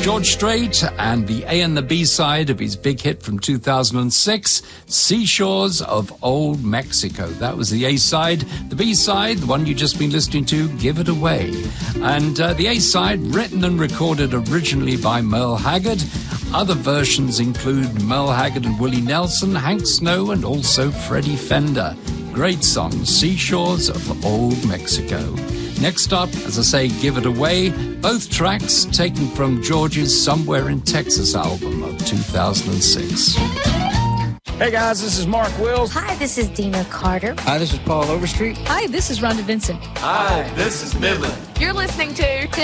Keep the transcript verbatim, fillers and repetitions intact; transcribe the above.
George Strait and the A and the B side of his big hit from two thousand six, Seashores of Old Mexico. That was the A side. The B side, the one you just been listening to, Give It Away. And uh, the A side, written and recorded originally by Merle Haggard. Other versions include Merle Haggard and Willie Nelson, Hank Snow, and also Freddie Fender. Great song, Seashores of Old Mexico. Next up, as I say, Give It Away. Both tracks taken from George's Somewhere in Texas album of two thousand six. Hey guys, this is Mark Wills. Hi, this is Dina Carter. Hi, this is Paul Overstreet. Hi, this is Rhonda Vincent. Hi, this is Midland. You're listening to